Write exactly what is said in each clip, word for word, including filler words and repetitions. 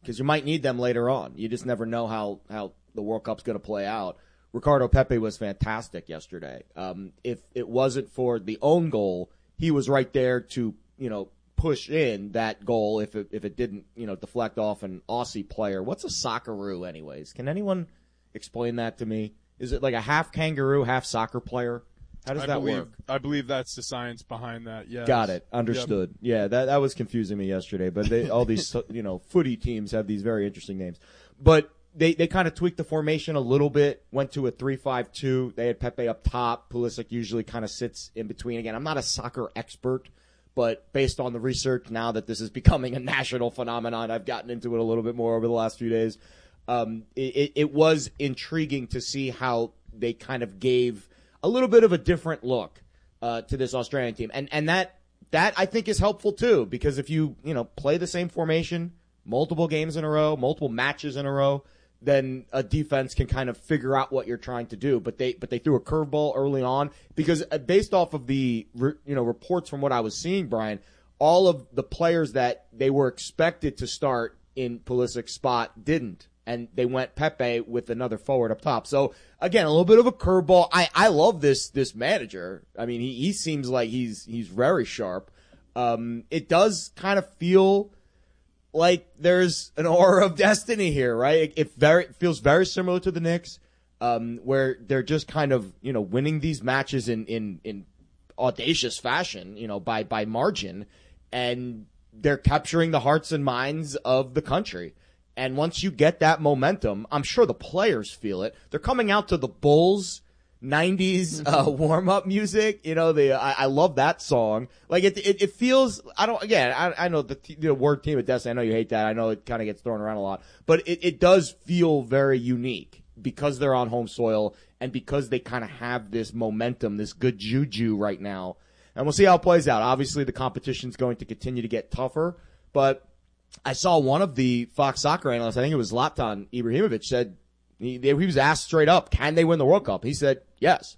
because you might need them later on. You just never know how, how the World Cup's going to play out. Ricardo Pepi was fantastic yesterday. Um, if it wasn't for the own goal, he was right there to, you know, push in that goal if it, if it didn't, you know, deflect off an Aussie player. What's a Socceroo anyways? Can anyone explain that to me? Is it like a half kangaroo, half soccer player? How does I that believe, work? I believe that's the science behind that. Yes. Got it. Understood. Yep. Yeah, that that was confusing me yesterday. But they, all these, you know, footy teams have these very interesting names. But they they kind of tweaked the formation a little bit. Went to a three five two. They had Pepe up top. Pulisic usually kind of sits in between. Again, I'm not a soccer expert, but based on the research now that this is becoming a national phenomenon, I've gotten into it a little bit more over the last few days. Um, it, it was intriguing to see how they kind of gave a little bit of a different look uh, to this Australian team, and and that that I think is helpful too, because if you you know play the same formation multiple games in a row, multiple matches in a row, then a defense can kind of figure out what you're trying to do. But they but they threw a curveball early on because based off of the you know reports from what I was seeing, Brian, all of the players that they were expected to start in Pulisic's spot didn't. And they went Pepe with another forward up top. So again, a little bit of a curveball. I, I love this this manager. I mean, he, he seems like he's he's very sharp. Um, it does kind of feel like there's an aura of destiny here, right? It, it very it feels very similar to the Knicks, um, where they're just kind of you know winning these matches in in, in audacious fashion, you know, by by margin, and they're capturing the hearts and minds of the country. And once you get that momentum, I'm sure the players feel it. They're coming out to the Bulls nineties uh, warm-up music. You know, the I, I love that song. Like it, it, it feels. I don't. Again, I, I know the, the word "team of destiny." I know you hate that. I know it kind of gets thrown around a lot, but it, it does feel very unique because they're on home soil and because they kind of have this momentum, this good juju right now. And we'll see how it plays out. Obviously, the competition's going to continue to get tougher, but I saw one of the Fox Soccer analysts, I think it was Zlatan Ibrahimovic, said he, he was asked straight up, can they win the World Cup? He said yes.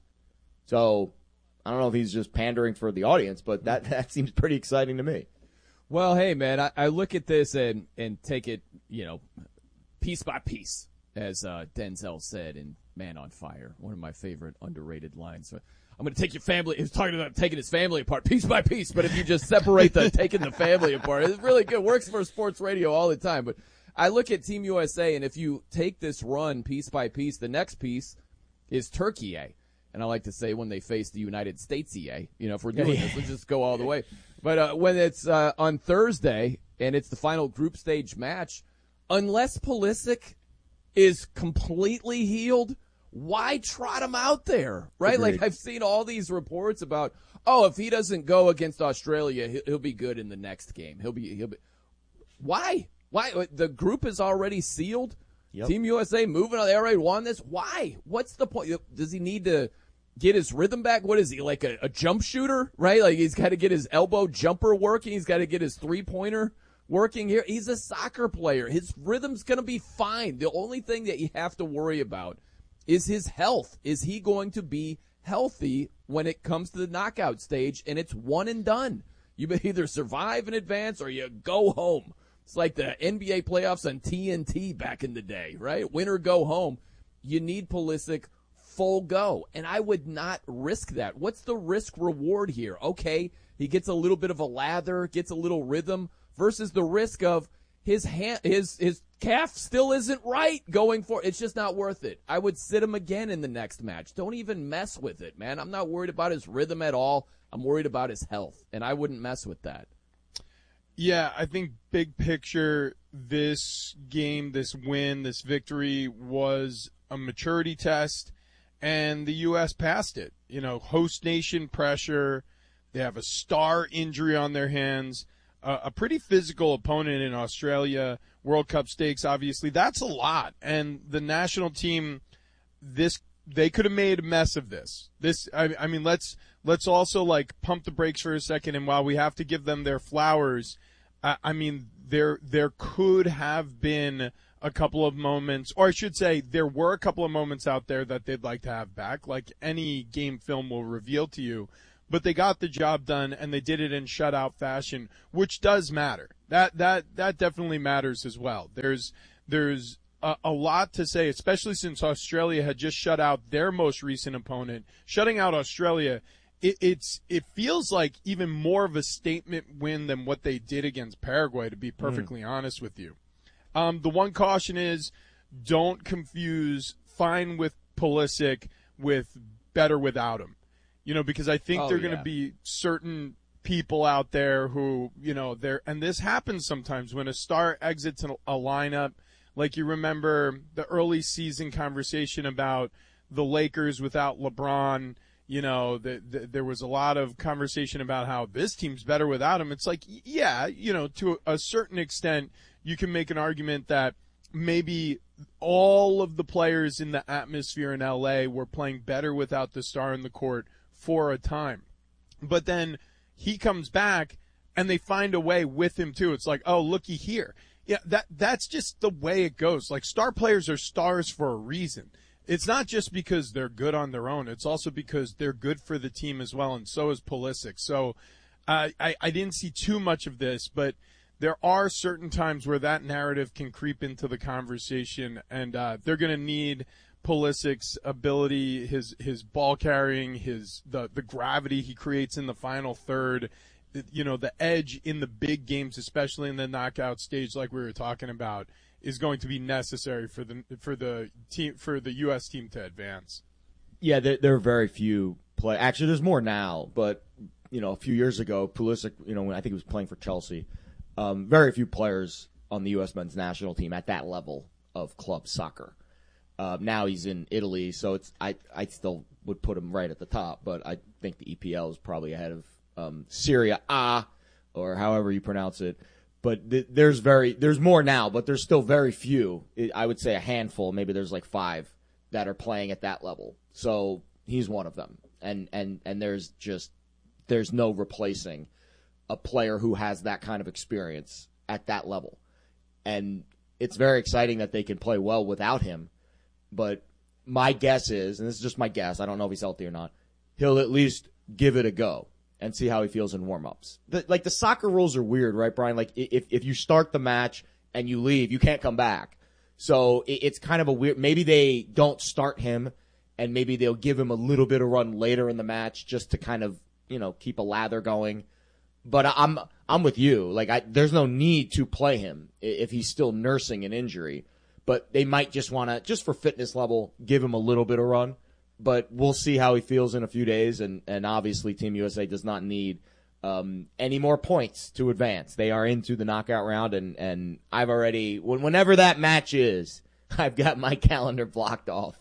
So I don't know if he's just pandering for the audience, but that, that seems pretty exciting to me. Well, hey, man, I, I look at this and, and take it, you know, piece by piece, as uh, Denzel said in Man on Fire, one of my favorite underrated lines. So I'm going to take your family. He was talking about taking his family apart piece by piece, but if you just separate the taking the family apart, it's really good. Works for sports radio all the time. But I look at Team U S A, and if you take this run piece by piece, the next piece is Turkey A. And I like to say when they face the United States E A, you know, if we're doing this, let's just go all the way. But uh, when it's uh, on Thursday and it's the final group stage match, unless Pulisic is completely healed, why trot him out there, right? Agreed. Like I've seen all these reports about, oh, if he doesn't go against Australia, he'll, he'll be good in the next game. He'll be, he'll be. Why? Why? The group is already sealed. Yep. Team U S A moving on. They already won this. Why? What's the point? Does he need to get his rhythm back? What is he, like a, a jump shooter, right? Like he's got to get his elbow jumper working. He's got to get his three-pointer working here. He's a soccer player. His rhythm's going to be fine. The only thing that you have to worry about is his health. Is he going to be healthy when it comes to the knockout stage and it's one and done? You either survive and advance or you go home. It's like the N B A playoffs on T N T back in the day, right? Win or go home. You need Pulisic full go, and I would not risk that. What's the risk reward here? Okay, he gets a little bit of a lather, gets a little rhythm, versus the risk of his hand, his his calf still isn't right going for. It's just not worth it. I would sit him again in the next match. Don't even mess with it, man. I'm not worried about his rhythm at all. I'm worried about his health, and I wouldn't mess with that. Yeah, I think big picture, this game, this win, this victory was a maturity test, and the U S passed it. You know, host nation pressure. They have a star injury on their hands. Uh, a pretty physical opponent in Australia. World Cup stakes, obviously. That's a lot. And the national team, this they could have made a mess of this. This, I, I mean, let's let's also like pump the brakes for a second. And while we have to give them their flowers, I, I mean, there there could have been a couple of moments, or I should say, there were a couple of moments out there that they'd like to have back, like any game film will reveal to you. But they got the job done, and they did it in shutout fashion, which does matter. That that that definitely matters as well. There's there's a, a lot to say, especially since Australia had just shut out their most recent opponent. Shutting out Australia, it, it's it feels like even more of a statement win than what they did against Paraguay, to be perfectly mm. honest with you. Um, the one caution is don't confuse fine with Pulisic with better without him. You know, because I think oh, there are yeah. going to be certain people out there who, you know, they're, and this happens sometimes when a star exits a, a lineup. Like you remember the early season conversation about the Lakers without LeBron. You know, the, the, there was a lot of conversation about how this team's better without him. It's like, yeah, you know, to a certain extent, you can make an argument that maybe all of the players in the atmosphere in L A were playing better without the star in the court for a time. But then he comes back and they find a way with him too. It's like, oh, looky here. Yeah, that that's just the way it goes. Like, star players are stars for a reason. It's not just because they're good on their own. It's also because they're good for the team as well, and so is Pulisic. So uh, I, I didn't see too much of this, but there are certain times where that narrative can creep into the conversation, and uh, they're going to need Pulisic's ability, his his ball carrying, his the, the gravity he creates in the final third, you know, the edge in the big games, especially in the knockout stage, like we were talking about, is going to be necessary for the for the team for the U S team to advance. Yeah, there, there are very few play. Actually, there's more now, but you know, a few years ago, Pulisic, you know, when I think he was playing for Chelsea, um, very few players on the U S men's national team at that level of club soccer. Uh, now he's in Italy, so it's I I still would put him right at the top, but I think the E P L is probably ahead of um, Serie A, or however you pronounce it. But th- there's very there's more now, but there's still very few. I would say a handful. Maybe there's like five that are playing at that level. So he's one of them, and and and there's just there's no replacing a player who has that kind of experience at that level, and it's very exciting that they can play well without him. But my guess is, and this is just my guess, I don't know if he's healthy or not, he'll at least give it a go and see how he feels in warm-ups. The, like, the soccer rules are weird, right, Brian? Like, if if you start the match and you leave, you can't come back. So it, it's kind of a weird – maybe they don't start him, and maybe they'll give him a little bit of run later in the match just to kind of, you know, keep a lather going. But I'm I'm with you. Like, I, there's no need to play him if he's still nursing an injury. But they might just want to, just for fitness level, give him a little bit of run. But we'll see how he feels in a few days. And, and obviously, Team U S A does not need um, any more points to advance. They are into the knockout round. And, and I've already, whenever that match is, I've got my calendar blocked off.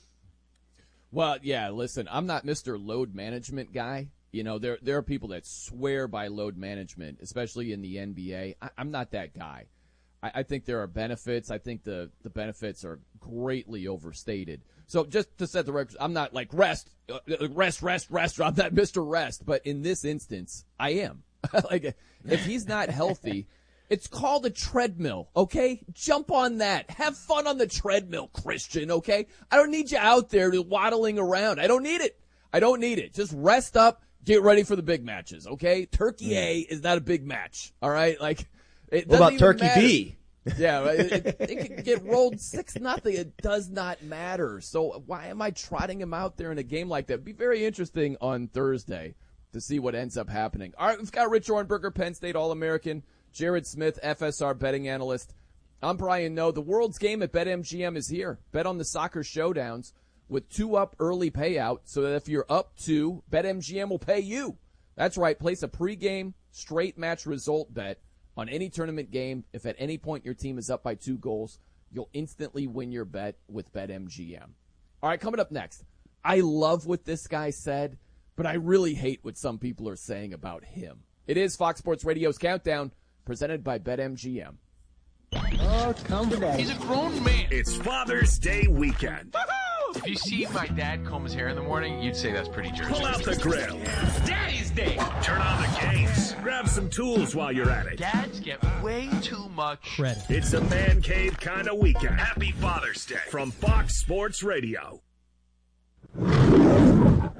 Well, yeah, listen, I'm not Mister Load Management guy. You know, there there are people that swear by load management, especially in the N B A. I, I'm not that guy. I think there are benefits. I think the, the benefits are greatly overstated. So just to set the record, I'm not like rest, rest, rest, rest. I'm not Mister Rest. But in this instance, I am. Like, if he's not healthy, it's called a treadmill, okay? Jump on that. Have fun on the treadmill, Christian, okay? I don't need you out there waddling around. I don't need it. I don't need it. Just rest up. Get ready for the big matches, okay? Turkey A is not a big match, all right? Like, it what about Turkey matter. B? Yeah, it, it, it could get rolled six nothing. It does not matter. So why am I trotting him out there in a game like that? It'd be very interesting on Thursday to see what ends up happening. All right, we've got Rich Orenberger, Penn State All-American, Jared Smith, F S R betting analyst. I'm Brian Noe. The world's game at BetMGM is here. Bet on the soccer showdowns with two up early payout so that if you're up two, BetMGM will pay you. That's right. Place a pregame straight match result bet on any tournament game. If at any point your team is up by two goals, you'll instantly win your bet with BetMGM. All right, coming up next. I love what this guy said, but I really hate what some people are saying about him. It is Fox Sports Radio's Countdown, presented by BetMGM. Oh, come back. He's a grown man. It's Father's Day weekend. Woo-hoo! If you see my dad comb his hair in the morning, you'd say that's pretty Jersey. Pull out the grill. It's Daddy's Day. Turn on the games. Grab some tools while you're at it. Dads get way too much credit. It's a man cave kind of weekend. Happy Father's Day from Fox Sports Radio.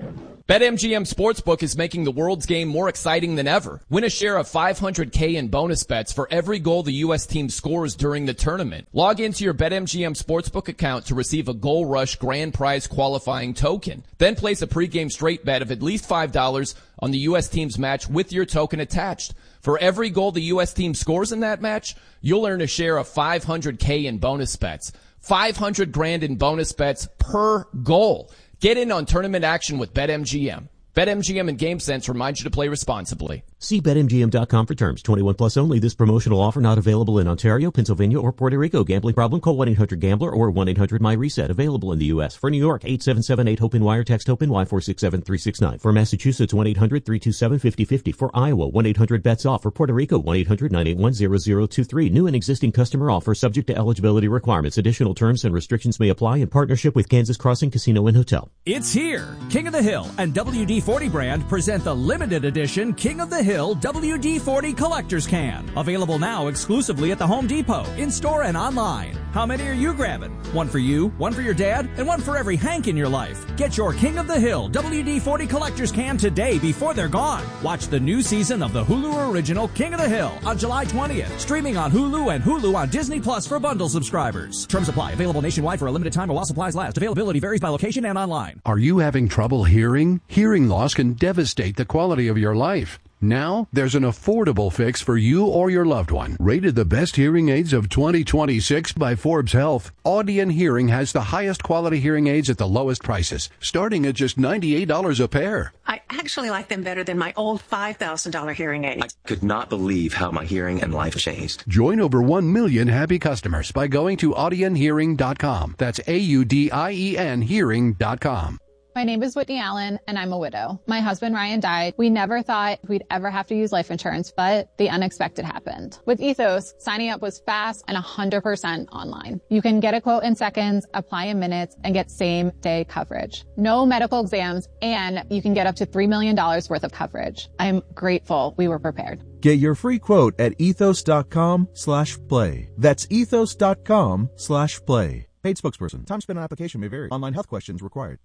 BetMGM Sportsbook is making the world's game more exciting than ever. Win a share of five hundred K in bonus bets for every goal the U S team scores during the tournament. Log into your BetMGM Sportsbook account to receive a Goal Rush grand prize qualifying token. Then place a pregame straight bet of at least five dollars on the U S team's match with your token attached. For every goal the U S team scores in that match, you'll earn a share of five hundred K in bonus bets. five hundred grand in bonus bets per goal. Get in on tournament action with BetMGM. BetMGM and GameSense remind you to play responsibly. See Bet M G M dot com for terms. twenty-one plus only. This promotional offer not available in Ontario, Pennsylvania, or Puerto Rico. Gambling problem? Call one eight hundred gambler or one eight hundred my reset. Available in the U S. For New York, eight seven seven eight HOPE wire. Text HOPE Y four six seven three six nine. For Massachusetts, one eight hundred three two seven five zero five zero. For Iowa, one eight hundred bets off. For Puerto Rico, one eight hundred nine eight one zero zero two three. New and existing customer offer subject to eligibility requirements. Additional terms and restrictions may apply in partnership with Kansas Crossing Casino and Hotel. It's here. King of the Hill and W D forty brand present the limited edition King of the Hill W D forty Collector's Can. Available now exclusively at the Home Depot, in-store and online. How many are you grabbing? One for you, one for your dad, and one for every Hank in your life. Get your King of the Hill W D forty Collector's Can today before they're gone. Watch the new season of the Hulu original King of the Hill on July twentieth. Streaming on Hulu and Hulu on Disney Plus for bundle subscribers. Terms apply. Available nationwide for a limited time or while supplies last. Availability varies by location and online. Are you having trouble hearing? Hearing loss can devastate the quality of your life. Now, there's an affordable fix for you or your loved one. Rated the best hearing aids of twenty twenty-six by Forbes Health, Audion Hearing has the highest quality hearing aids at the lowest prices, starting at just ninety-eight dollars a pair. I actually like them better than my old five thousand dollars hearing aids. I could not believe how my hearing and life changed. Join over one million happy customers by going to audion hearing dot com. That's A U D I E N hearing dot com. My name is Whitney Allen, and I'm a widow. My husband, Ryan, died. We never thought we'd ever have to use life insurance, but the unexpected happened. With Ethos, signing up was fast and one hundred percent online. You can get a quote in seconds, apply in minutes, and get same-day coverage. No medical exams, and you can get up to three million dollars worth of coverage. I'm grateful we were prepared. Get your free quote at ethos.com slash play. That's ethos.com slash play. Paid spokesperson. Time spent on application may vary. Online health questions required.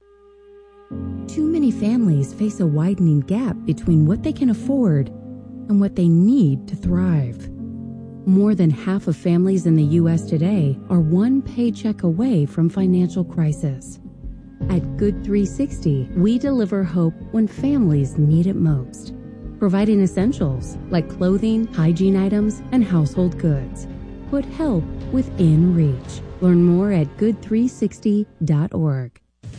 Too many families face a widening gap between what they can afford and what they need to thrive. More than half of families in the U S today are one paycheck away from financial crisis. At Good three sixty, we deliver hope when families need it most, providing essentials like clothing, hygiene items, and household goods. Put help within reach. Learn more at good three sixty dot org.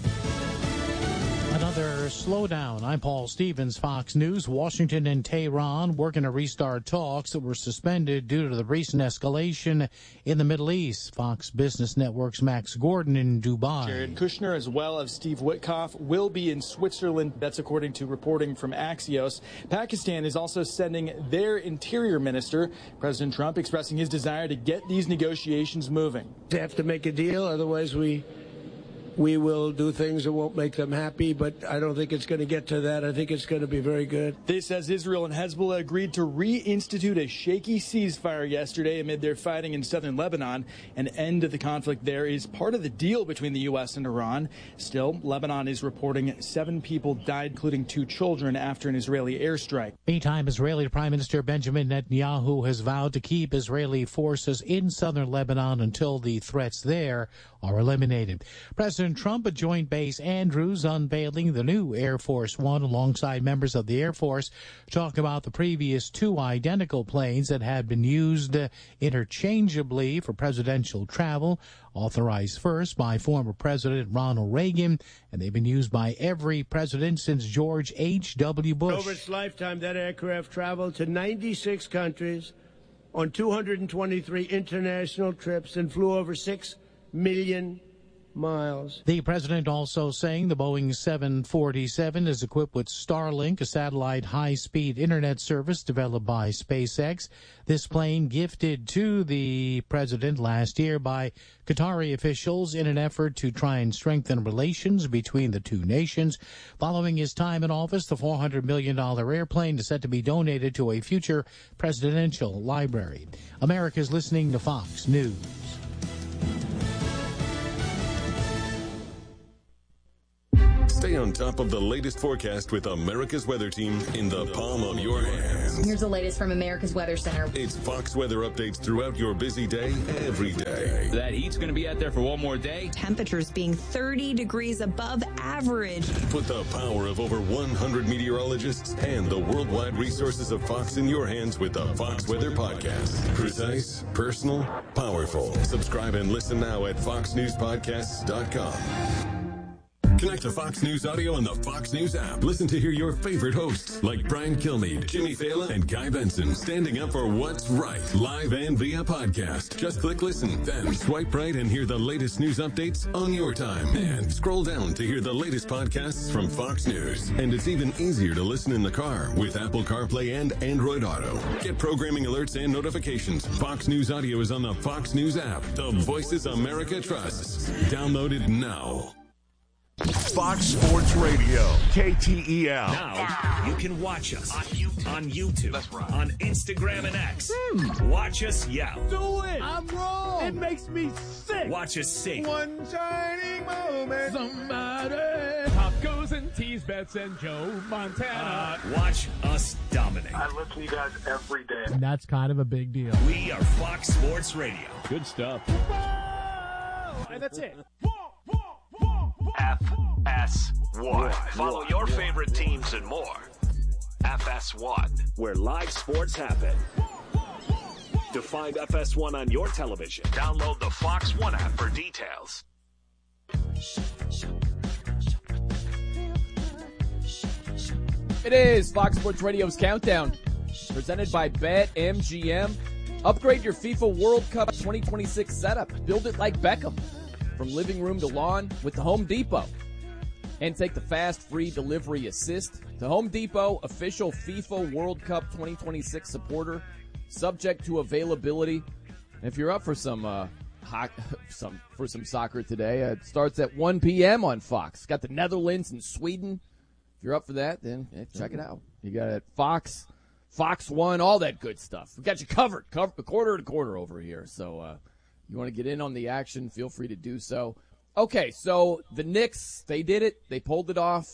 Another slowdown. I'm Paul Stevens, Fox News. Washington and Tehran working to restart talks that were suspended due to the recent escalation in the Middle East. Fox Business Network's Max Gordon in Dubai. Jared Kushner, as well as Steve Witkoff, will be in Switzerland. That's according to reporting from Axios. Pakistan is also sending their interior minister. President Trump expressing his desire to get these negotiations moving. They have to make a deal, otherwise we... We will do things that won't make them happy, but I don't think it's going to get to that. I think it's going to be very good. This as Israel and Hezbollah agreed to reinstitute a shaky ceasefire yesterday amid their fighting in southern Lebanon. An end to the conflict there is part of the deal between the U S and Iran. Still, Lebanon is reporting seven people died, including two children, after an Israeli airstrike. Meantime, Israeli Prime Minister Benjamin Netanyahu has vowed to keep Israeli forces in southern Lebanon until the threats there are eliminated. President Trump at Joint Base Andrews unveiling the new Air Force One alongside members of the Air Force, talk about the previous two identical planes that had been used uh, interchangeably for presidential travel, authorized first by former President Ronald Reagan, and they've been used by every president since George H W Bush. Over its lifetime, that aircraft traveled to ninety-six countries on two hundred twenty-three international trips and flew over six million miles. The president also saying the Boeing seven forty-seven is equipped with Starlink, a satellite high-speed internet service developed by SpaceX. This plane gifted to the president last year by Qatari officials in an effort to try and strengthen relations between the two nations. Following his time in office, the four hundred million dollars airplane is set to be donated to a future presidential library. America's listening to Fox News. Stay on top of the latest forecast with America's Weather Team in the palm of your hands. Here's the latest from America's Weather Center. It's Fox weather updates throughout your busy day, every day. That heat's going to be out there for one more day. Temperatures being thirty degrees above average. Put the power of over one hundred meteorologists and the worldwide resources of Fox in your hands with the Fox Weather Podcast. Precise, personal, powerful. Subscribe and listen now at fox news podcasts dot com. Connect to Fox News Audio on the Fox News app. Listen to hear your favorite hosts like Brian Kilmeade, Jimmy Fallon, and Guy Benson standing up for what's right, live and via podcast. Just click listen, then swipe right and hear the latest news updates on your time. And scroll down to hear the latest podcasts from Fox News. And it's even easier to listen in the car with Apple CarPlay and Android Auto. Get programming alerts and notifications. Fox News Audio is on the Fox News app. The voices America trusts. Download it now. Fox Sports Radio, K T E L. Now you can watch us on YouTube, on, YouTube, That's right. on Instagram and X. Hmm. Watch us yell. Do it. I'm wrong. It makes me sick. Watch us sing. One shining moment. Somebody. Tacos and tease bets and Joe Montana. Uh, watch us dominate. I listen to you guys every day. And that's kind of a big deal. We are Fox Sports Radio. Good stuff. Whoa! And that's it. F S one. Follow your favorite teams and more. F S one, where live sports happen. To find F S one on your television, download the Fox One app for details. It is Fox Sports Radio's Countdown, presented by BetMGM. Upgrade your FIFA World Cup twenty twenty-six setup. Build it like Beckham. From living room to lawn with the Home Depot. And take the fast, free delivery assist. The Home Depot, official FIFA World Cup twenty twenty-six supporter, subject to availability. And if you're up for some, uh, hot, some for some soccer today, uh, it starts at one p.m. on Fox. Got the Netherlands and Sweden. If you're up for that, then yeah, check it out. You got it, Fox, Fox One, all that good stuff. We got you covered, cover, quarter to quarter over here. So, uh, you want to get in on the action, feel free to do so. Okay, so the Knicks, they did it. They pulled it off,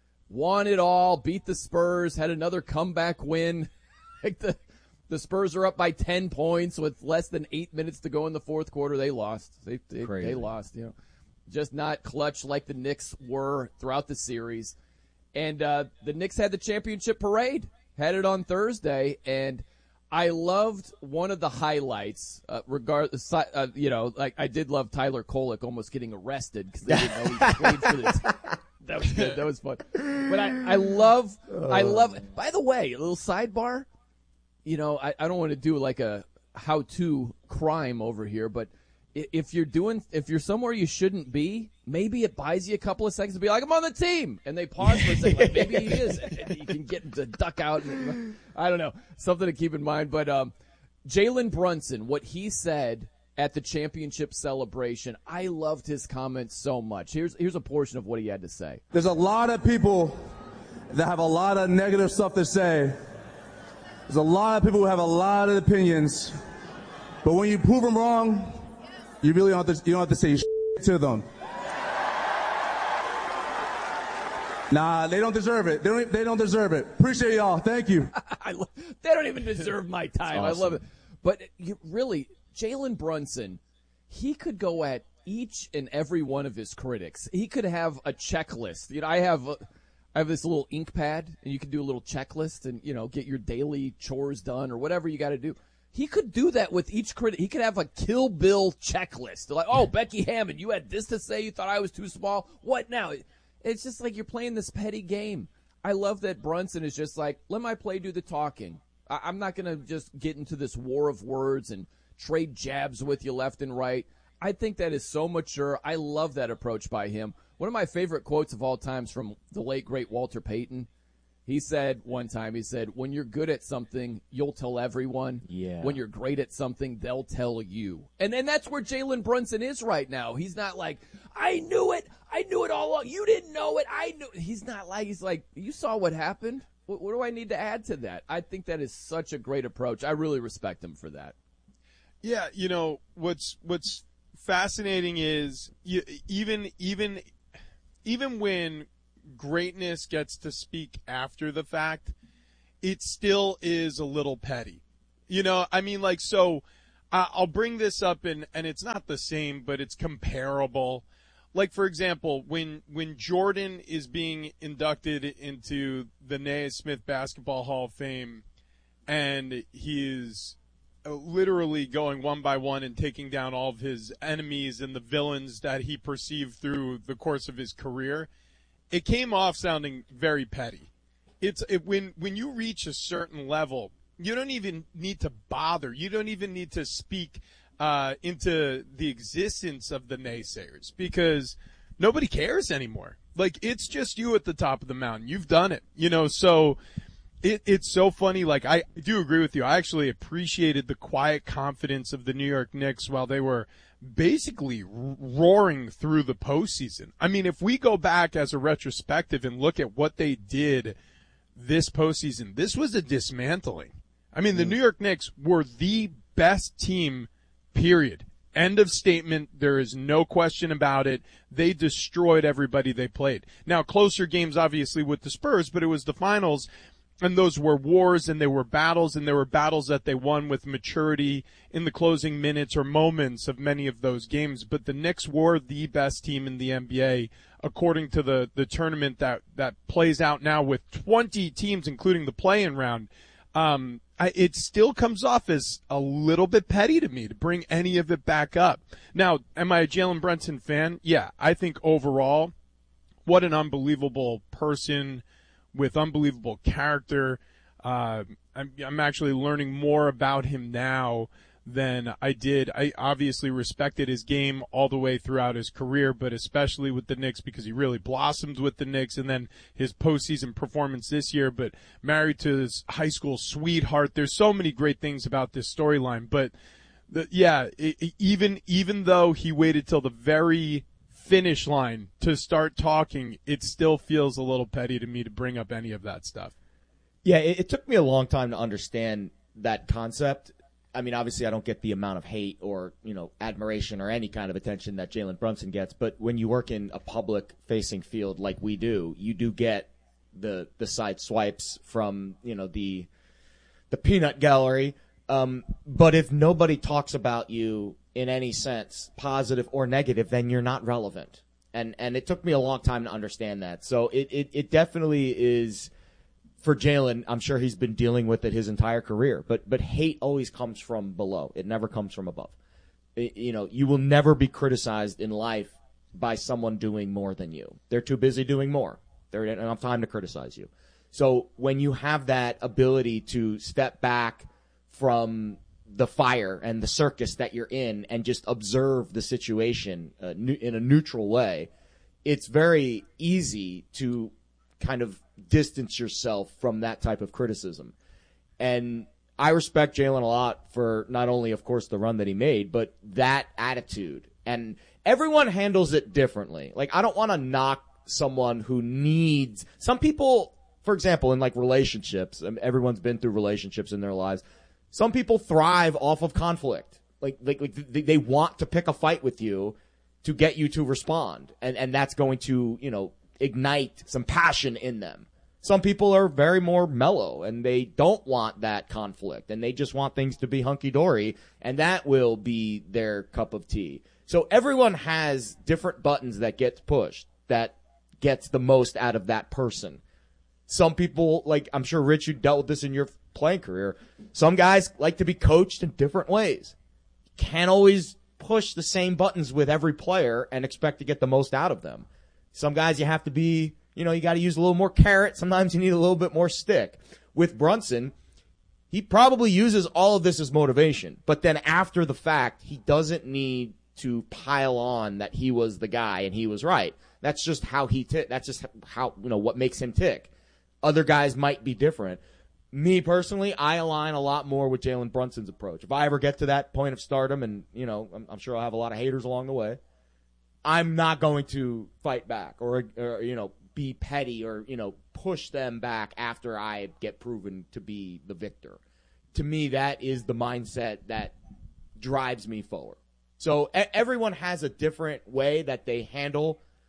won it all, beat the Spurs, had another comeback win. Like the the Spurs are up by ten points with less than eight minutes to go in the fourth quarter. They lost. They they, they lost, you know. Just not clutch like the Knicks were throughout the series. And uh, the Knicks had the championship parade, had it on Thursday, and I loved one of the highlights, uh, regard, uh, you know, like I did love Tyler Kolek almost getting arrested because they didn't know he played for the team. That was good. That was fun. But I, I love, I love, by the way, a little sidebar, you know, I, I don't want to do like a how-to crime over here, but if you're doing, if you're somewhere you shouldn't be, maybe it buys you a couple of seconds to be like, I'm on the team. And they pause for a second, like maybe he is. And you can get the duck out. And, I don't know. Something to keep in mind. But um, Jalen Brunson, what he said at the championship celebration, I loved his comments so much. Here's, here's a portion of what he had to say. There's a lot of people that have a lot of negative stuff to say. There's a lot of people who have a lot of opinions. But when you prove them wrong, you really don't have to, you don't have to say shit to them. Nah, they don't deserve it. They don't, they don't deserve it. Appreciate y'all. Thank you. I lo- they don't even deserve my time. Awesome. I love it. But you really, Jalen Brunson, he could go at each and every one of his critics. He could have a checklist. You know, I have a, I have this little ink pad, and you can do a little checklist and, you know, get your daily chores done or whatever you got to do. He could do that with each critic. He could have a Kill Bill checklist. Like, oh, Becky Hammond, you had this to say. You thought I was too small. What now? It's just like you're playing this petty game. I love that Brunson is just like, let my play do the talking. I- I'm not going to just get into this war of words and trade jabs with you left and right. I think that is so mature. I love that approach by him. One of my favorite quotes of all times from the late, great Walter Payton. He said one time, he said, when you're good at something, you'll tell everyone. Yeah. When you're great at something, they'll tell you. And and that's where Jalen Brunson is right now. He's not like, I knew it. I knew it all along. You didn't know it. I knew. He's not like, he's like, you saw what happened. What, what do I need to add to that? I think that is such a great approach. I really respect him for that. Yeah, you know, what's what's fascinating is you, even even even when greatness gets to speak after the fact, it still is a little petty. You know, I mean, like, so uh, I'll bring this up, and, and it's not the same, but it's comparable. Like, for example, when when Jordan is being inducted into the Naismith Basketball Hall of Fame, and he is literally going one by one and taking down all of his enemies and the villains that he perceived through the course of his career, it came off sounding very petty. It's it, when when you reach a certain level, you don't even need to bother. You don't even need to speak uh, into the existence of the naysayers, because nobody cares anymore. Like, it's just you at the top of the mountain. You've done it, you know. So it, it's so funny. Like, I do agree with you. I actually appreciated the quiet confidence of the New York Knicks while they were basically roaring through the postseason. I mean, if we go back as a retrospective and look at what they did this postseason, this was a dismantling. I mean, the New York Knicks were the best team, period. End of statement. There is no question about it. They destroyed everybody they played. Now, closer games, obviously, with the Spurs, but it was the finals, and those were wars, and they were battles, and there were battles that they won with maturity in the closing minutes or moments of many of those games. But the Knicks were the best team in the N B A, according to the, the tournament that, that plays out now with twenty teams, including the play-in round. Um, I, it still comes off as a little bit petty to me to bring any of it back up. Now, am I a Jalen Brunson fan? Yeah, I think overall, what an unbelievable person with unbelievable character. Uh, I'm, I'm actually learning more about him now than I did. I obviously respected his game all the way throughout his career, but especially with the Knicks, because he really blossomed with the Knicks, and then his postseason performance this year, but married to his high school sweetheart. There's so many great things about this storyline, but the, yeah, it, it, even, even though he waited till the very finish line to start talking, it still feels a little petty to me to bring up any of that stuff. Yeah, it, it took me a long time to understand that concept. I mean, obviously I don't get the amount of hate or, you know, admiration or any kind of attention that Jalen Brunson gets, but when you work in a public-facing field like we do, you do get the the side swipes from, you know, the the peanut gallery. Um, but if nobody talks about you in any sense, positive or negative, then you're not relevant. And and it took me a long time to understand that. So it, it, it definitely is. For Jalen, I'm sure he's been dealing with it his entire career, but but hate always comes from below. It never comes from above. It, you know, you will never be criticized in life by someone doing more than you. They're too busy doing more. They don't have time to criticize you. So when you have that ability to step back from the fire and the circus that you're in and just observe the situation uh, in a neutral way, it's very easy to kind of distance yourself from that type of criticism. And I respect Jalen a lot for not only, of course, the run that he made, but that attitude. And everyone handles it differently. Like, I don't want to knock someone who needs – some people, for example, in, like, relationships, everyone's been through relationships in their lives. Some people thrive off of conflict. Like, like, like they, they want to pick a fight with you to get you to respond. And, and that's going to, you know, ignite some passion in them. Some people are very more mellow and they don't want that conflict and they just want things to be hunky-dory, and that will be their cup of tea. So everyone has different buttons that gets pushed that gets the most out of that person. Some people, like I'm sure Rich, you dealt with this in your playing career. Some guys like to be coached in different ways. Can't always push the same buttons with every player and expect to get the most out of them. Some guys you have to be, you know, you got to use a little more carrot. Sometimes you need a little bit more stick. With Brunson, he probably uses all of this as motivation. But then after the fact, he doesn't need to pile on that he was the guy and he was right. That's just how he tick. That's just how, you know, what makes him tick. Other guys might be different. Me personally, I align a lot more with Jalen Brunson's approach. If I ever get to that point of stardom, and, you know, I'm, I'm sure I'll have a lot of haters along the way, I'm not going to fight back or, or, you know, be petty or, you know, push them back after I get proven to be the victor. To me, that is the mindset that drives me forward. So e- everyone has a different way that they handle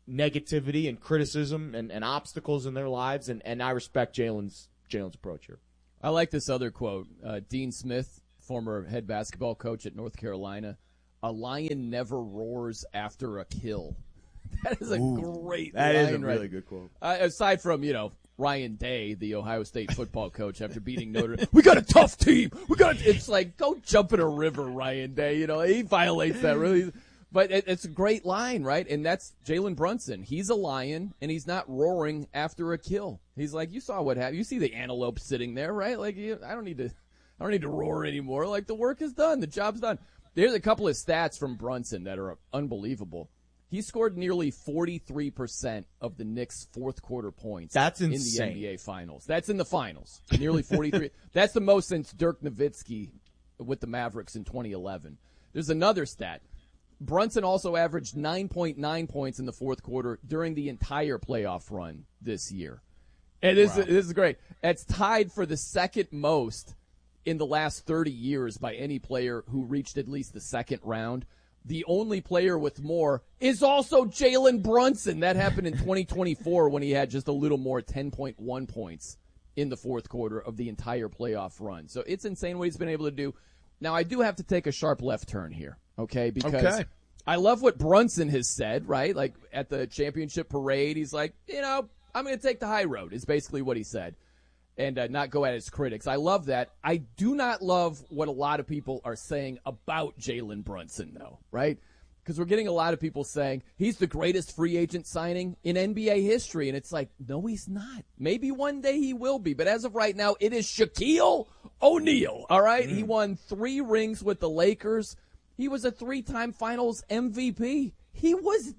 negativity and criticism and, and obstacles in their lives, and, and I respect Jalen's Jalen's approach here. I like this other quote. Uh, Dean Smith, former head basketball coach at North Carolina, "A lion never roars after a kill." That is a Ooh, great that line, is a really right? good quote. Uh, aside from, you know, Ryan Day, the Ohio State football coach, after beating Notre Dame, we got a tough team. We got. It's like, go jump in a river, Ryan Day. You know, he violates that really. But it, it's a great line, right? And that's Jalen Brunson. He's a lion, and he's not roaring after a kill. He's like, you saw what happened. You see the antelope sitting there, right? Like, you, I don't need to, I don't need to roar anymore. Like, the work is done. The job's done. There's a couple of stats from Brunson that are unbelievable. He scored nearly forty-three percent of the Knicks' fourth quarter points. That's in insane. the N B A Finals. That's in the finals. Nearly forty-three. That's the most since Dirk Nowitzki with the Mavericks in twenty eleven. There's another stat. Brunson also averaged nine point nine points in the fourth quarter during the entire playoff run this year. And this, wow. this is great. It's tied for the second most in the last thirty years by any player who reached at least the second round. The only player with more is also Jalen Brunson. That happened in twenty twenty-four when he had just a little more, ten point one points in the fourth quarter of the entire playoff run. So it's insane what he's been able to do. Now, I do have to take a sharp left turn here, okay? Because okay. I love what Brunson has said, right? Like at the championship parade, he's like, you know, I'm going to take the high road is basically what he said, and uh, not go at his critics. I love that. I do not love what a lot of people are saying about Jalen Brunson, though, right? Because we're getting a lot of people saying he's the greatest free agent signing in N B A history, and it's like, no, he's not. Maybe one day he will be, but as of right now, it is Shaquille O'Neal, all right? Mm. He won three rings with the Lakers. He was a three-time finals M V P. He was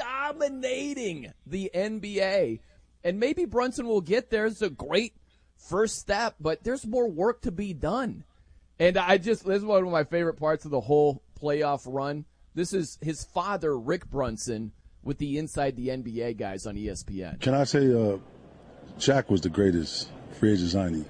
dominating the N B A. And maybe Brunson will get there. It's a great first step, but there's more work to be done. And I just, this is one of my favorite parts of the whole playoff run. This is his father, Rick Brunson, with the Inside the N B A guys on E S P N. Can I say uh, Shaq was the greatest free agent signing?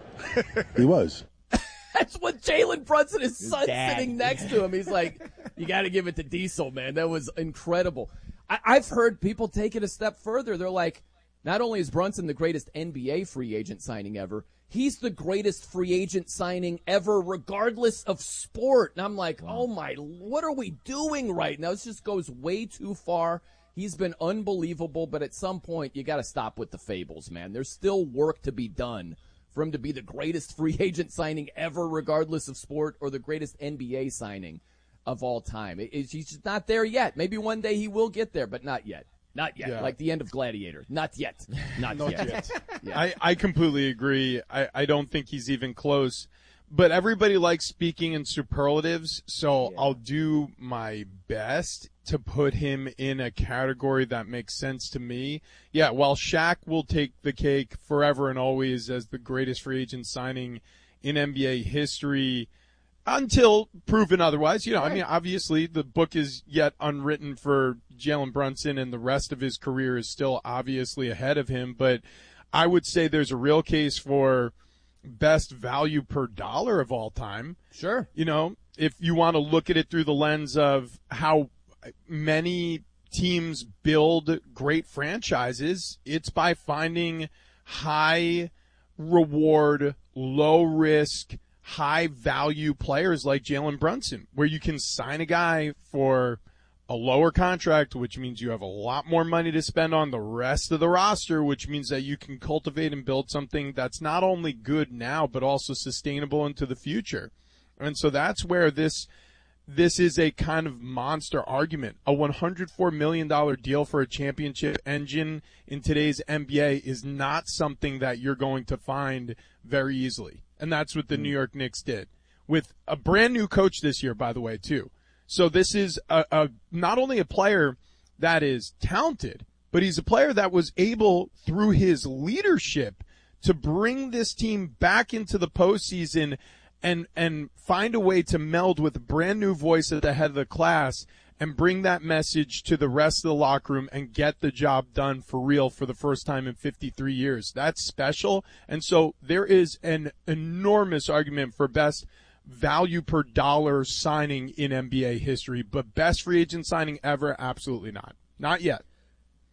He was. That's what Jalen Brunson, his, his son, dad. sitting next to him. He's like, you got to give it to Diesel, man. That was incredible. I, I've heard people take it a step further. They're like, not only is Brunson the greatest N B A free agent signing ever, he's the greatest free agent signing ever, regardless of sport. And I'm like, wow. oh my, what are we doing right now? This just goes way too far. He's been unbelievable, but at some point, you got to stop with the fables, man. There's still work to be done for him to be the greatest free agent signing ever, regardless of sport, or the greatest N B A signing of all time. It, it, he's just not there yet. Maybe one day he will get there, but not yet. Not yet. Yeah. Like the end of Gladiator. Not yet. Not, not yet. yet. yeah. I, I completely agree. I, I don't think he's even close. But everybody likes speaking in superlatives, so yeah. I'll do my best to put him in a category that makes sense to me. Yeah, while Shaq will take the cake forever and always as the greatest free agent signing in N B A history until proven otherwise. You know, right. I mean, obviously the book is yet unwritten for Jalen Brunson, and the rest of his career is still obviously ahead of him. But I would say there's a real case for best value per dollar of all time. Sure. You know, if you want to look at it through the lens of how many teams build great franchises, it's by finding high reward, low risk, high value players like Jalen Brunson, where you can sign a guy for a lower contract, which means you have a lot more money to spend on the rest of the roster, which means that you can cultivate and build something that's not only good now, but also sustainable into the future. And so that's where this, this is a kind of monster argument. A one hundred four million dollars deal for a championship engine in today's N B A is not something that you're going to find very easily. And that's what the New York Knicks did with a brand new coach this year, by the way, too. So this is a, a not only a player that is talented, but he's a player that was able, through his leadership, to bring this team back into the postseason and and find a way to meld with a brand new voice at the head of the class and bring that message to the rest of the locker room and get the job done for real for the first time in fifty-three years. That's special. And so there is an enormous argument for best value per dollar signing in N B A history, but best free agent signing ever? Absolutely not. Not yet.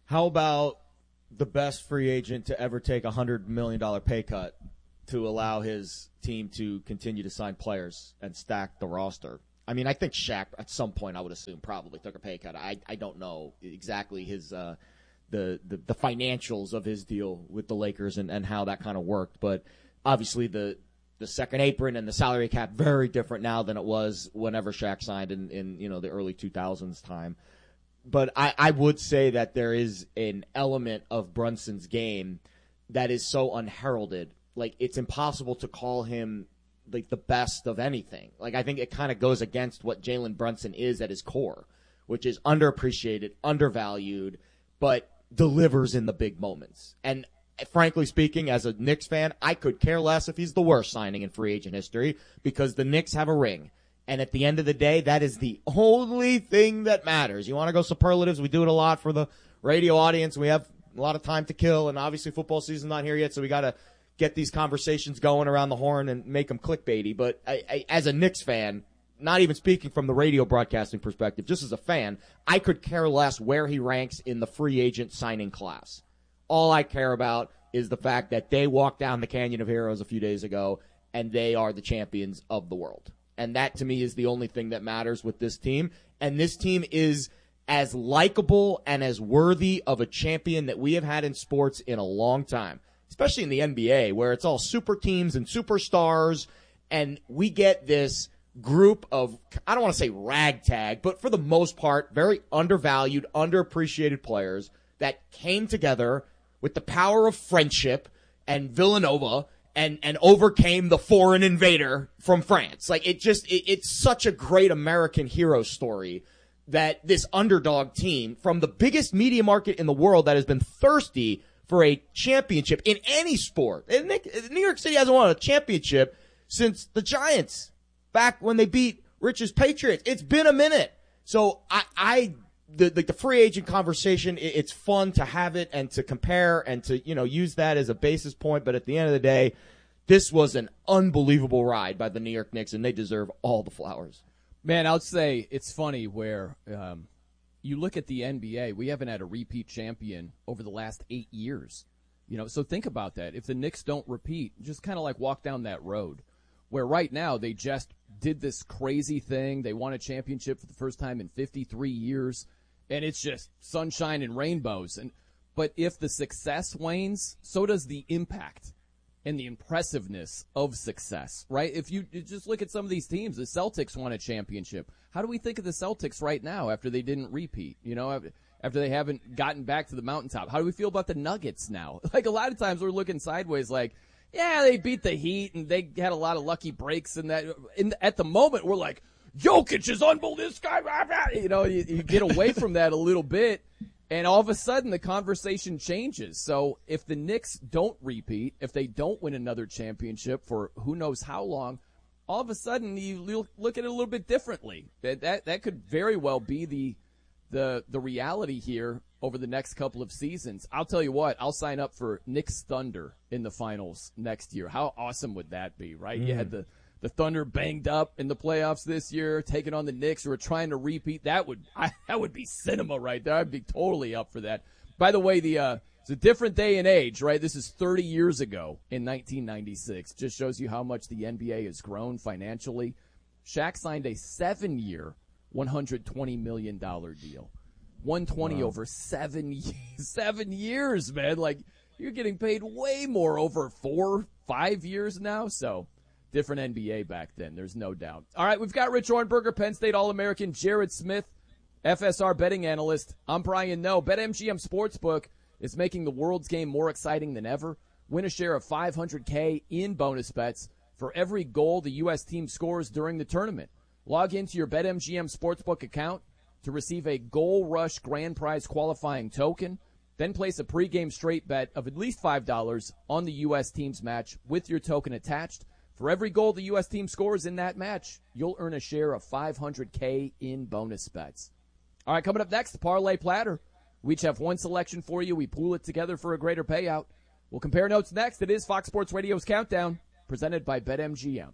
How about the best free agent to ever take a one hundred million dollars pay cut to allow his team to continue to sign players and stack the roster? I mean, I think Shaq at some point, I would assume, probably took a pay cut. I I don't know exactly his uh, the, the the financials of his deal with the Lakers and, and how that kind of worked, but obviously the the second apron and the salary cap very different now than it was whenever Shaq signed in, in you know the early two thousands time. But I, I would say that there is an element of Brunson's game that is so unheralded. Like, it's impossible to call him like the best of anything. Like, I think it kind of goes against what Jalen Brunson is at his core, which is underappreciated, undervalued, but delivers in the big moments. And frankly speaking, as a Knicks fan, I could care less if he's the worst signing in free agent history because the Knicks have a ring. And at the end of the day, that is the only thing that matters. You want to go superlatives? We do it a lot for the radio audience. We have a lot of time to kill, and obviously football season's not here yet, so we got to get these conversations going around the horn and make them clickbaity. But I, I, as a Knicks fan, not even speaking from the radio broadcasting perspective, just as a fan, I could care less where he ranks in the free agent signing class. All I care about is the fact that they walked down the Canyon of Heroes a few days ago, and they are the champions of the world. And that, to me, is the only thing that matters with this team. And this team is as likable and as worthy of a champion that we have had in sports in a long time, especially in the N B A, where it's all super teams and superstars. And we get this group of, I don't want to say ragtag, but for the most part, very undervalued, underappreciated players that came together with the power of friendship and Villanova and, and overcame the foreign invader from France. Like, it just, it, it's such a great American hero story that this underdog team from the biggest media market in the world that has been thirsty for a championship in any sport. And New York City hasn't won a championship since the Giants back when they beat Rich's Patriots. It's been a minute. So I, I, the, the, the free agent conversation, it, it's fun to have it and to compare and to, you know, use that as a basis point. But at the end of the day, this was an unbelievable ride by the New York Knicks, and they deserve all the flowers. Man, I'll say it's funny where um, you look at the N B A. We haven't had a repeat champion over the last eight years. You know, so think about that. If the Knicks don't repeat, just kind of like walk down that road where right now they just did this crazy thing. They won a championship for the first time in fifty-three years, and it's just sunshine and rainbows. And but if the success wanes, so does the impact and the impressiveness of success, right? If you just look at some of these teams, the Celtics won a championship. How do we think of the Celtics right now after they didn't repeat? You know, after they haven't gotten back to the mountaintop. How do we feel about the Nuggets now? Like, a lot of times we're looking sideways like, yeah, they beat the Heat and they had a lot of lucky breaks and that. In, at the moment, we're like, Jokic is unbelievable. This guy, you know, you, you get away from that a little bit. And all of a sudden, the conversation changes. So if the Knicks don't repeat, if they don't win another championship for who knows how long, all of a sudden you look at it a little bit differently. That that, that could very well be the the the reality here over the next couple of seasons. I'll tell you what, I'll sign up for Knicks Thunder in the finals next year. How awesome would that be, right? Mm. You had the The Thunder banged up in the playoffs this year, taking on the Knicks who are trying to repeat. That would I, that would be cinema right there. I'd be totally up for that. By the way, the uh, it's a different day and age, right? This is thirty years ago in nineteen ninety-six. Just shows you how much the N B A has grown financially. Shaq signed a seven-year, one hundred twenty million dollars deal. one hundred twenty wow. over seven, seven years, man. Like, you're getting paid way more over four, five years now, so different N B A back then, there's no doubt. All right, we've got Rich Ornberger, Penn State All-American, Jared Smith, F S R betting analyst. I'm Brian Noe. BetMGM Sportsbook is making the world's game more exciting than ever. Win a share of five hundred K in bonus bets for every goal the U S team scores during the tournament. Log into your BetMGM Sportsbook account to receive a Goal Rush Grand Prize qualifying token. Then place a pregame straight bet of at least five dollars on the U S team's match with your token attached. For every goal the U S team scores in that match, you'll earn a share of five hundred K in bonus bets. All right, coming up next, the Parlay Platter. We each have one selection for you. We pool it together for a greater payout. We'll compare notes next. It is Fox Sports Radio's Countdown, presented by BetMGM.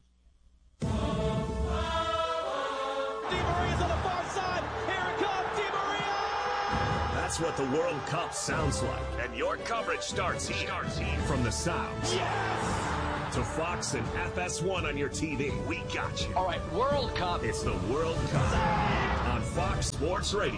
That's what the World Cup sounds like. And your coverage starts here. Starts here. From the sounds. Yes! To Fox and F S one on your T V. We got you. All right, World Cup. It's the World Cup on Fox Sports Radio.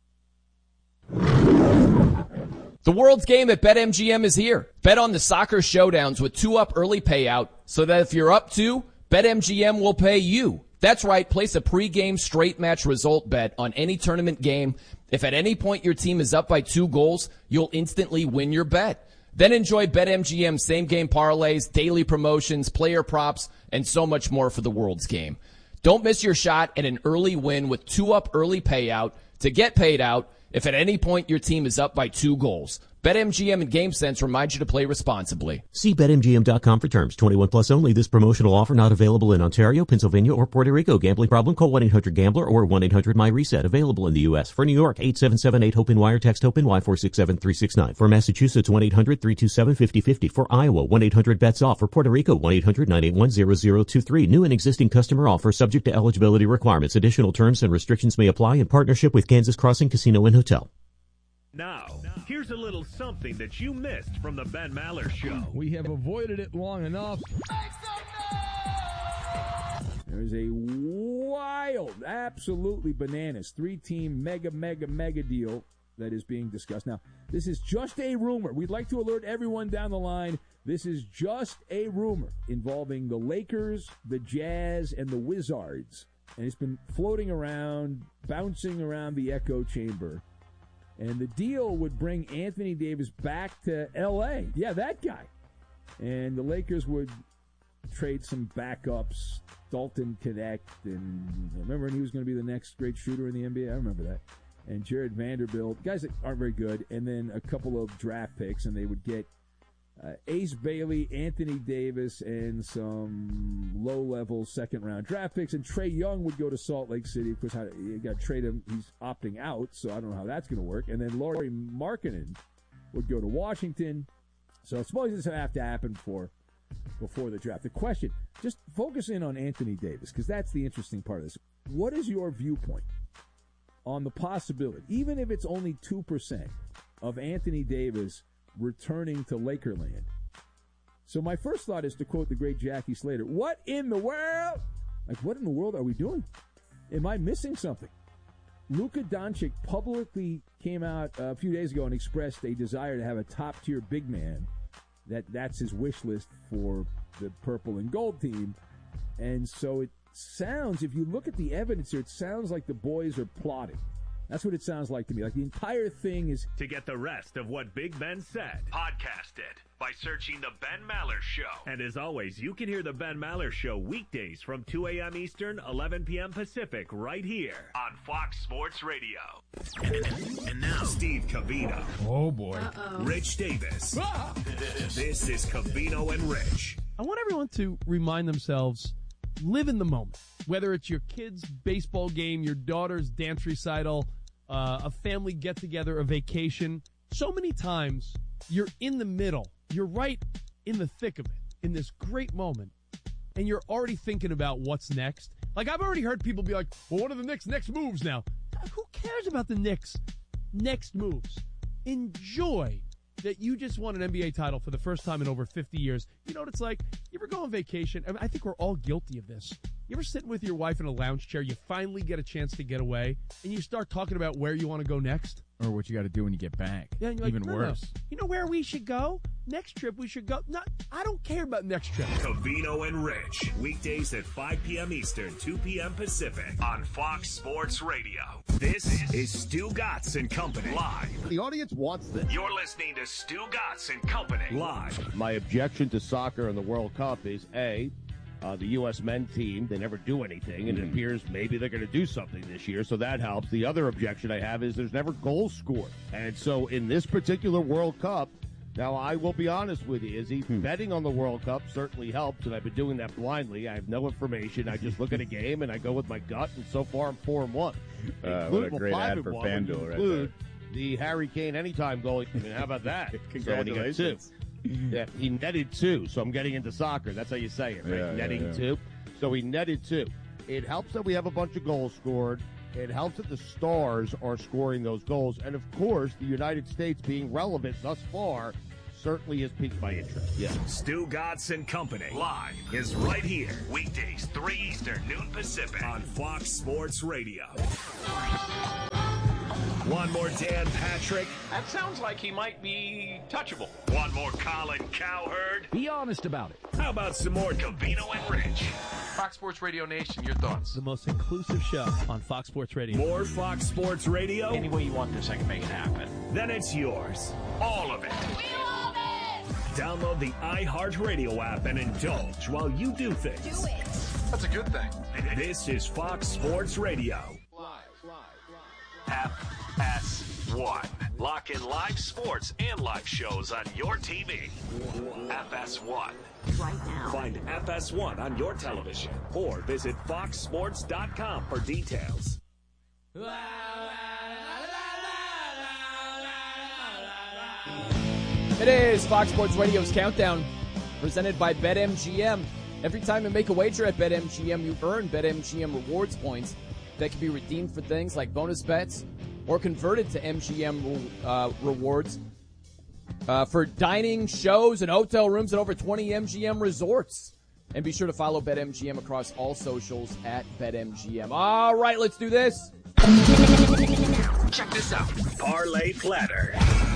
The World's Game at BetMGM is here. Bet on the soccer showdowns with two-up early payout so that if you're up two, BetMGM will pay you. That's right. Place a pregame straight match result bet on any tournament game. If at any point your team is up by two goals, you'll instantly win your bet. Then enjoy BetMGM same-game parlays, daily promotions, player props, and so much more for the World's Game. Don't miss your shot at an early win with two-up early payout to get paid out if at any point your team is up by two goals. BetMGM and GameSense remind you to play responsibly. See Bet M G M dot com for terms. twenty-one plus only. This promotional offer not available in Ontario, Pennsylvania, or Puerto Rico. Gambling problem? Call one eight hundred gambler or one eight hundred my reset. Available in the U S. For New York, eight seven seven eight HOPE Wire. Text HOPE-NY four six seven three six nine. For Massachusetts, one eight hundred three two seven five zero five zero. For Iowa, one eight hundred bets off. For Puerto Rico, one eight hundred nine eight one zero zero two three. New and existing customer offer subject to eligibility requirements. Additional terms and restrictions may apply in partnership with Kansas Crossing Casino and Hotel. Now, here's a little something that you missed from the Ben Maller Show. We have avoided it long enough. There's a wild, absolutely bananas, three-team mega, mega, mega deal that is being discussed. Now, this is just a rumor. We'd like to alert everyone down the line. This is just a rumor involving the Lakers, the Jazz, and the Wizards. And it's been floating around, bouncing around the echo chamber. And the deal would bring Anthony Davis back to L A. Yeah, that guy. And the Lakers would trade some backups, Dalton Connect, and remember when he was going to be the next great shooter in the N B A? I remember that. And Jared Vanderbilt, guys that aren't very good, and then a couple of draft picks, and they would get uh, Ace Bailey, Anthony Davis, and some low-level second-round draft picks. And Trae Young would go to Salt Lake City. Of course, you got to trade him. He's opting out, so I don't know how that's going to work. And then Lauri Markkanen would go to Washington. So I suppose this would have to happen before, before the draft. The question, just focus in on Anthony Davis, because that's the interesting part of this. What is your viewpoint on the possibility, even if it's only two percent, of Anthony Davis returning to Lakerland? So my first thought is to quote the great Jackie Slater, what in the world? Like, what in the world are we doing? Am I missing something? Luka Doncic publicly came out a few days ago and expressed a desire to have a top-tier big man. That That's his wish list for the purple and gold team. And so it sounds, if you look at the evidence here, it sounds like the boys are plotting. That's what it sounds like to me. Like the entire thing is... To get the rest of what Big Ben said, podcast it by searching The Ben Maller Show. And as always, you can hear The Ben Maller Show weekdays from two a.m. Eastern, eleven p.m. Pacific, right here on Fox Sports Radio. And now, Steve Covino. Oh, boy. Uh-oh. Rich Davis. Ah! This is Covino and Rich. I want everyone to remind themselves, live in the moment. Whether it's your kid's baseball game, your daughter's dance recital, uh, a family get-together, a vacation. So many times, you're in the middle. You're right in the thick of it, in this great moment, and you're already thinking about what's next. Like, I've already heard people be like, well, what are the Knicks' next moves now? Who cares about the Knicks' next moves? Enjoy that you just won an N B A title for the first time in over fifty years. You know what it's like? You ever go on vacation? I mean, I think we're all guilty of this. You ever sitting with your wife in a lounge chair, you finally get a chance to get away, and you start talking about where you want to go next? Or what you got to do when you get back. Yeah, and you're Even like, no, worse. no. You know where we should go? Next trip we should go. No, I don't care about next trip. Covino and Rich. Weekdays at five p.m. Eastern, two p.m. Pacific on Fox Sports Radio. This is Stu Gatz and Company live. The audience wants this. You're listening to Stu Gatz and Company live. My objection to soccer in the World Cup is, A, Uh, the U S men team, they never do anything, and it appears maybe they're going to do something this year, so that helps. The other objection I have is there's never goals scored. And so in this particular World Cup, now I will be honest with you, Izzy, hmm. betting on the World Cup certainly helps, and I've been doing that blindly. I have no information. I just look at a game, and I go with my gut, and so far I'm four and one. Uh, what a great ad for FanDuel right there. The Harry Kane anytime goal. I mean, how about that? Congratulations. So yeah, he netted two, so I'm getting into soccer. That's how you say it, right? Yeah, Netting yeah, yeah. two. So he netted two. It helps that we have a bunch of goals scored. It helps that the stars are scoring those goals. And, of course, the United States being relevant thus far certainly has piqued my interest. Yeah. Stu Gatz and Company live is right here. Weekdays, three Eastern, noon Pacific on Fox Sports Radio. One more Dan Patrick. That sounds like he might be touchable. One more Colin Cowherd. Be honest about it. How about some more Covino and Rich? Fox Sports Radio Nation, your thoughts? The most inclusive show on Fox Sports Radio. More Fox Sports Radio? Any way you want this, I can make it happen. Then it's yours. All of it. We love it! Download the iHeartRadio app and indulge while you do things. Do it. That's a good thing. This is Fox Sports Radio. Live, live, live. F S one. Lock in live sports and live shows on your T V. F S one. Right now. Find F S one on your television or visit fox sports dot com for details. It is Fox Sports Radio's Countdown, presented by BetMGM. Every time you make a wager at BetMGM, you earn BetMGM rewards points that can be redeemed for things like bonus bets or converted to M G M uh, rewards uh, for dining, shows, and hotel rooms at over twenty M G M resorts. And be sure to follow BetMGM across all socials at BetMGM. All right, let's do this. Check this out. Parlay Platter.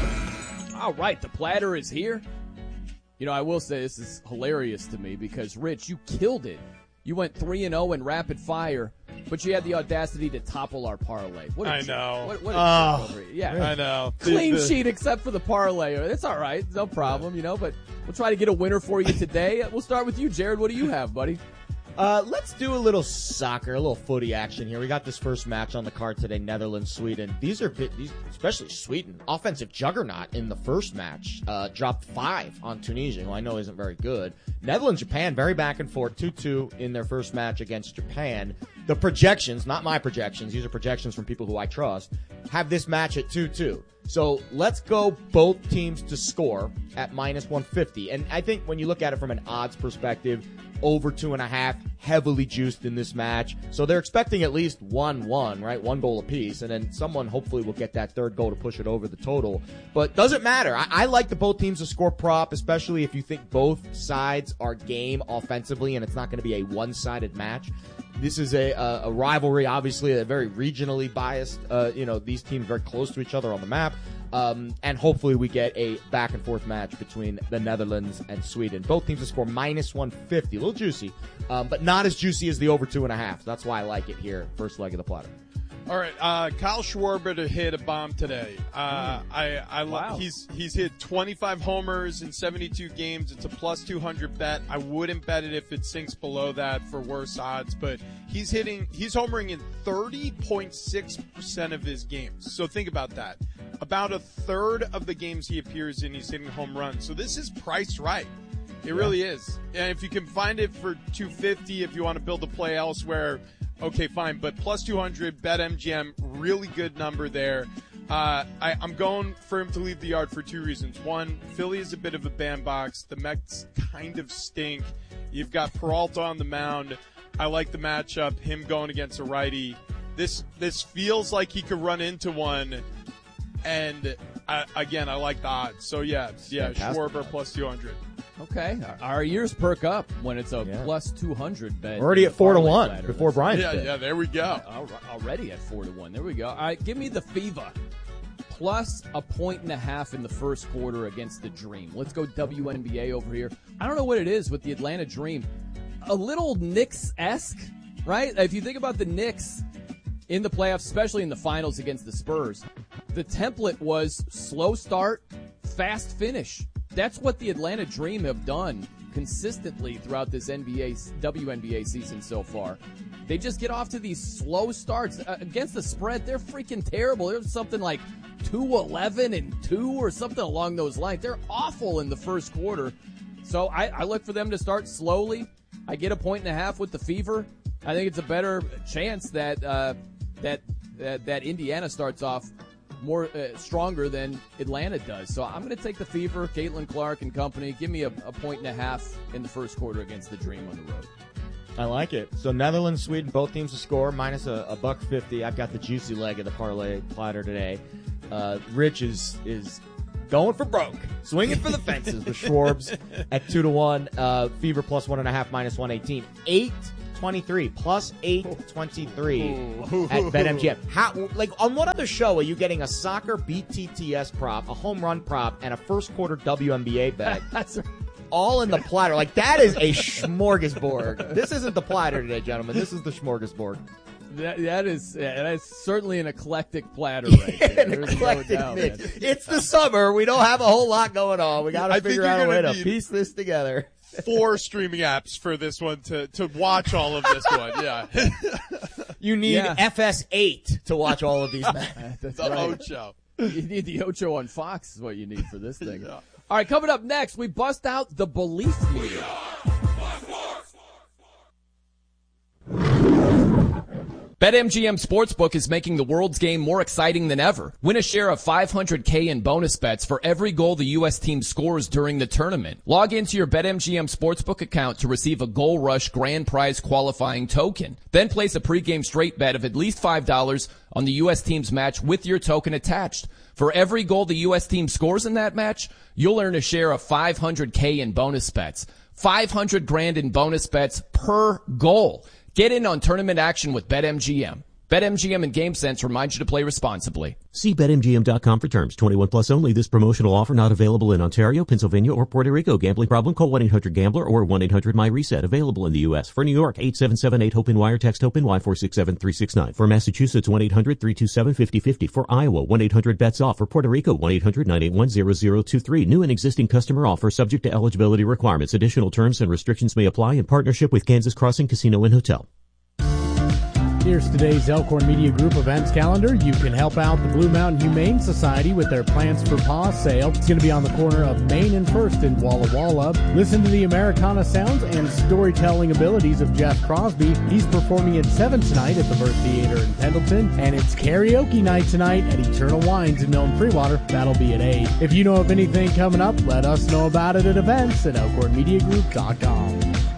All right, the platter is here. You know, I will say this is hilarious to me because, Rich, you killed it. You went three and oh in rapid fire, but you had the audacity to topple our parlay. What a I jerk. know. What, what a Oh, jerk over here. Yeah, I know. Clean The- the- sheet except for the parlay. It's all right. No problem, you know, but we'll try to get a winner for you today. We'll start with you, Jared. What do you have, buddy? Uh, let's do a little soccer, a little footy action here. We got this first match on the card today, Netherlands, Sweden. These are, bit, these, especially Sweden, offensive juggernaut in the first match. Uh, dropped five on Tunisia, who I know isn't very good. Netherlands, Japan, very back and forth, two two in their first match against Japan. The projections, not my projections, these are projections from people who I trust, have this match at two two. So let's go both teams to score at minus one fifty. And I think when you look at it from an odds perspective, over two and a half, heavily juiced in this match. So they're expecting at least one one, right? One goal apiece. And then someone hopefully will get that third goal to push it over the total. But doesn't matter. I, I like the both teams to score prop, especially if you think both sides are game offensively and it's not going to be a one-sided match. This is a, a, a rivalry, obviously, a very regionally biased, uh, you know, these teams very close to each other on the map. Um, and hopefully we get a back-and-forth match between the Netherlands and Sweden. Both teams to score minus one fifty. A little juicy, um, but not as juicy as the over two and a half. That's why I like it here, first leg of the platter. All right, uh, Kyle Schwarber to hit a bomb today. Uh, I, I lo- Wow. he's he's hit twenty-five homers in seventy-two games. It's a plus two hundred bet. I wouldn't bet it if it sinks below that for worse odds, but he's hitting he's homering in thirty point six percent of his games. So think about that. About a third of the games he appears in, he's hitting home runs. So this is priced right. It yeah. really is. And if you can find it for two fifty, if you want to build a play elsewhere, okay, fine. But plus two hundred, BetMGM, really good number there. Uh, I, I'm going for him to leave the yard for two reasons. One, Philly is a bit of a bandbox. The Mets kind of stink. You've got Peralta on the mound. I like the matchup, him going against a righty. This this feels like he could run into one. And, uh, again, I like the odds. So, yeah, yeah, Schwarber plus two hundred. Okay. Our ears perk up when it's a yeah. plus two hundred bet. Already at four to one platter. before Brian. Yeah, yeah, there we go. Already at four to one. There we go. All right, give me the Fever. Plus a point and a half in the first quarter against the Dream. Let's go W N B A over here. I don't know what it is with the Atlanta Dream. A little Knicks-esque, right? If you think about the Knicks in the playoffs, especially in the finals against the Spurs, the template was slow start, fast finish. That's what the Atlanta Dream have done consistently throughout this N B A, W N B A season so far. They just get off to these slow starts. Uh, against the spread, they're freaking terrible. There's something like two eleven and two or something along those lines. They're awful in the first quarter. So I, I look for them to start slowly. I get a point and a half with the Fever. I think it's a better chance that uh, that, that that Indiana starts off more uh, stronger than Atlanta does. So I'm going to take the Fever, Caitlin Clark and company. Give me a, a point and a half in the first quarter against the Dream on the road. I like it. So Netherlands, Sweden, both teams to score, minus a, a buck fifty. I've got the juicy leg of the parlay platter today. Uh, Rich is is going for broke, swinging for the fences with Schwarbs at two to one. Uh, Fever plus one and a half, minus one eighteen. Eight twenty-three plus eight twenty-three at BetMGM. How, like, on what other show are you getting a soccer B T T S prop, a home run prop, and a first quarter W N B A bet? That's right. All in the platter. Like, that is a smorgasbord. This isn't the platter today, gentlemen. This is the smorgasbord. That, that is yeah, that's certainly an eclectic platter right there. An eclectic no doubt, It's the summer. We don't have a whole lot going on. We got to figure out a way to piece this together. Four streaming apps for this one to, to watch all of this one. Yeah. You need Yeah. F S eight to watch all of these matches. That's The right. Ocho. You need the Ocho on Fox is what you need for this thing. Yeah. All right, coming up next, we bust out the belief meter. BetMGM Sportsbook is making the world's game more exciting than ever. Win a share of five hundred K in bonus bets for every goal the U S team scores during the tournament. Log into your BetMGM Sportsbook account to receive a Goal Rush grand prize qualifying token. Then place a pregame straight bet of at least five dollars on the U S team's match with your token attached. For every goal the U S team scores in that match, you'll earn a share of five hundred K in bonus bets. five hundred grand in bonus bets per goal. Get in on tournament action with BetMGM. BetMGM and GameSense remind you to play responsibly. See Bet M G M dot com for terms. twenty-one plus only. This promotional offer not available in Ontario, Pennsylvania, or Puerto Rico. Gambling problem? Call one eight hundred gambler or one eight hundred my reset. Available in the U S. For New York, eight seven seven eight hope wire. Text HOPE-NY four six seven three six nine. For Massachusetts, one eight hundred three two seven five zero five zero. For Iowa, one eight hundred bets off. For Puerto Rico, one eight hundred nine eight one zero zero two three. New and existing customer offer subject to eligibility requirements. Additional terms and restrictions may apply in partnership with Kansas Crossing Casino and Hotel. Here's today's Elkhorn Media Group events calendar. You can help out the Blue Mountain Humane Society with their Plants for Paws sale. It's going to be on the corner of Main and First in Walla Walla. Listen to the Americana sounds and storytelling abilities of Jeff Crosby. He's performing at seven tonight at the Burt Theater in Pendleton. And it's karaoke night tonight at Eternal Wines in Milton Freewater. That'll be at eight. If you know of anything coming up, let us know about it at events at elkhorn media group dot com.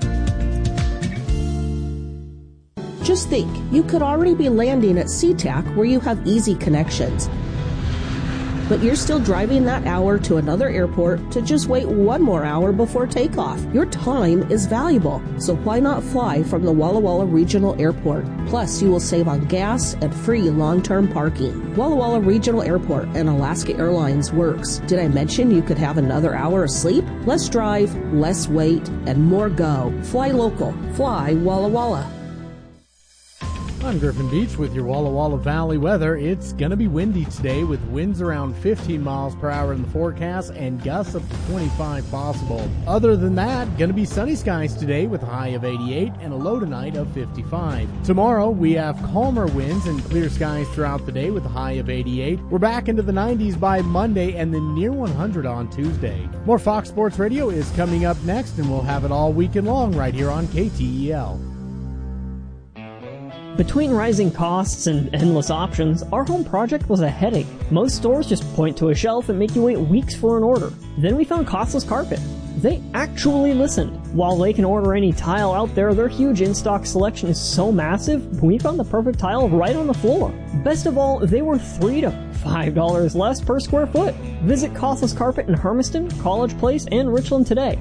Just think, you could already be landing at SeaTac where you have easy connections. But you're still driving that hour to another airport to just wait one more hour before takeoff. Your time is valuable, so why not fly from the Walla Walla Regional Airport? Plus, you will save on gas and free long-term parking. Walla Walla Regional Airport and Alaska Airlines works. Did I mention you could have another hour of sleep? Less drive, less wait, and more go. Fly local. Fly Walla Walla. I'm Griffin Beach with your Walla Walla Valley weather. It's going to be windy today with winds around fifteen miles per hour in the forecast and gusts up to twenty-five possible. Other than that, going to be sunny skies today with a high of eighty-eight and a low tonight of fifty-five. Tomorrow, we have calmer winds and clear skies throughout the day with a high of eighty-eight. We're back into the nineties by Monday and then near one hundred on Tuesday. More Fox Sports Radio is coming up next, and we'll have it all weekend long right here on K T E L. Between rising costs and endless options, our home project was a headache. Most stores just point to a shelf and make you wait weeks for an order. Then we found Costless Carpet. They actually listened. While they can order any tile out there, their huge in-stock selection is so massive, we found the perfect tile right on the floor. Best of all, they were three to five dollars less per square foot. Visit Costless Carpet in Hermiston, College Place, and Richland today.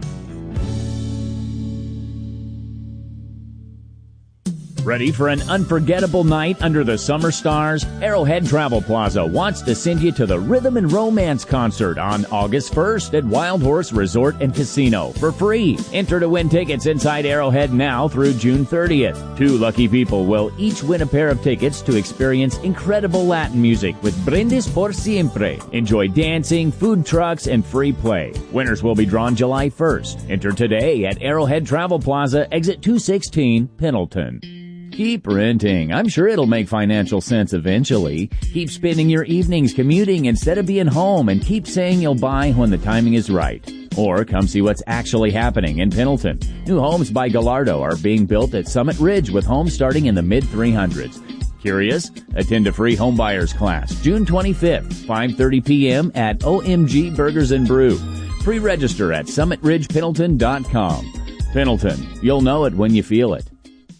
Ready for an unforgettable night under the summer stars? Arrowhead Travel Plaza wants to send you to the Rhythm and Romance concert on August first at Wild Horse Resort and Casino for free. Enter to win tickets inside Arrowhead now through June thirtieth. Two lucky people will each win a pair of tickets to experience incredible Latin music with Brindis por Siempre. Enjoy dancing, food trucks, and free play. Winners will be drawn July first. Enter today at Arrowhead Travel Plaza, exit two sixteen, Pendleton. Keep renting. I'm sure it'll make financial sense eventually. Keep spending your evenings commuting instead of being home, and keep saying you'll buy when the timing is right. Or come see what's actually happening in Pendleton. New homes by Gallardo are being built at Summit Ridge with homes starting in the mid three hundreds. Curious? Attend a free homebuyers class June twenty-fifth, five thirty p.m. at O M G Burgers and Brew. Pre-register at summit ridge pendleton dot com. Pendleton, you'll know it when you feel it.